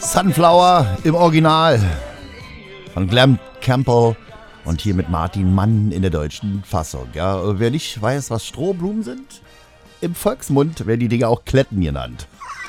Sunflower im Original von Glen Campbell und hier mit Martin Mann in der deutschen Fassung. Ja, wer nicht weiß, was Strohblumen sind, im Volksmund werden die Dinger auch Kletten genannt.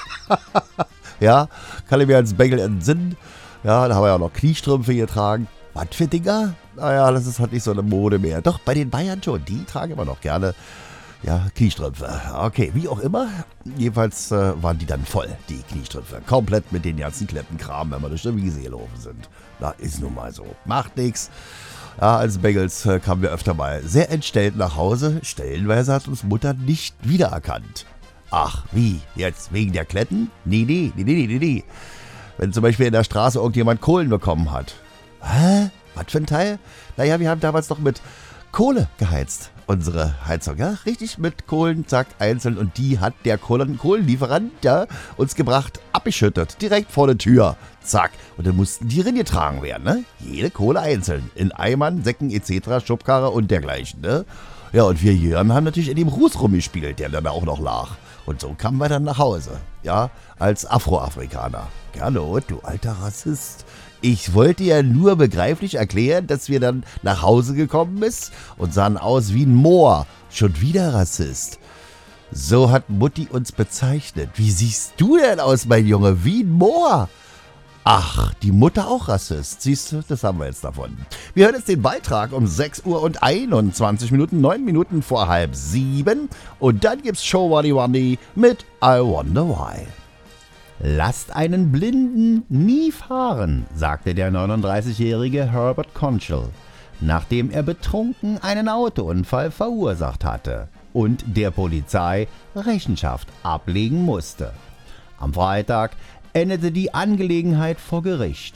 Ja, kann ich mir als Bengel entsinnen. Ja, da haben wir ja auch noch Kniestrümpfe getragen. Was für Dinger? Naja, das ist halt nicht so eine Mode mehr. Doch, bei den Bayern schon, die tragen immer noch gerne Kniestrümpfe. Okay, wie auch immer. Jedenfalls waren die dann voll, die Kniestrümpfe. Komplett mit den ganzen Klettenkram, wenn wir durch die Wiese gelaufen sind. Da ist nun mal so. Macht nix. Ja, als Bengels kamen wir öfter mal sehr entstellt nach Hause. Stellenweise hat uns Mutter nicht wiedererkannt. Ach, wie? Jetzt wegen der Kletten? Nee. Wenn zum Beispiel in der Straße irgendjemand Kohlen bekommen hat. Hä? Was für ein Teil? Naja, wir haben damals noch mit Kohle geheizt. Unsere Heizung, ja, richtig mit Kohlen, zack, einzeln. Und die hat der Kohlenlieferant, ja, uns gebracht, abgeschüttet, direkt vor der Tür, zack. Und dann mussten die reingetragen werden, ne? Jede Kohle einzeln, in Eimern, Säcken etc., Schubkarre und dergleichen, ne? Ja, und wir Jürgen haben natürlich in dem Ruß rumgespielt, der dann auch noch lag. Und so kamen wir dann nach Hause, ja, als Afroafrikaner. Hallo, du alter Rassist. Ich wollte ja nur begreiflich erklären, dass wir dann nach Hause gekommen ist und sahen aus wie ein Moor. Schon wieder Rassist. So hat Mutti uns bezeichnet. Wie siehst du denn aus, mein Junge? Wie ein Moor. Ach, die Mutter auch Rassist. Siehst du, das haben wir jetzt davon. Wir hören jetzt den Beitrag um 6 Uhr und 21 Minuten, 9 Minuten vor 6:30. Und dann gibt's Show Wadi Wadi mit I Wonder Why. Lasst einen Blinden nie fahren, sagte der 39-jährige Herbert Conchal, nachdem er betrunken einen Autounfall verursacht hatte und der Polizei Rechenschaft ablegen musste. Am Freitag endete die Angelegenheit vor Gericht.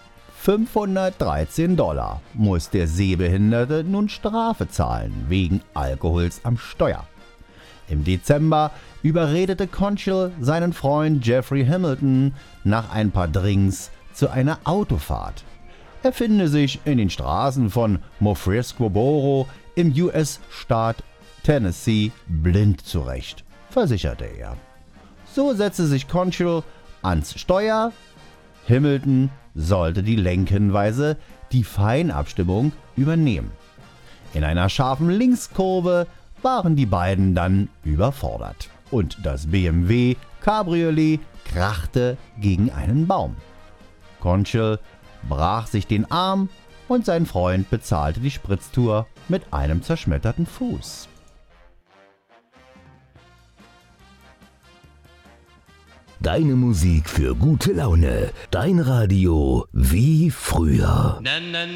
$513 muss der Sehbehinderte nun Strafe zahlen wegen Alkohols am Steuer. Im Dezember überredete Conchal seinen Freund Jeffrey Hamilton nach ein paar Drinks zu einer Autofahrt. Er finde sich in den Straßen von Murfreesboro im US-Staat Tennessee blind zurecht, versicherte er. So setzte sich Conchal ans Steuer. Hamilton sollte die Lenkhinweise, die Feinabstimmung übernehmen. In einer scharfen Linkskurve waren die beiden dann überfordert und das BMW Cabriolet krachte gegen einen Baum. Conchal brach sich den Arm und sein Freund bezahlte die Spritztour mit einem zerschmetterten Fuß. Deine Musik für gute Laune, dein Radio wie früher.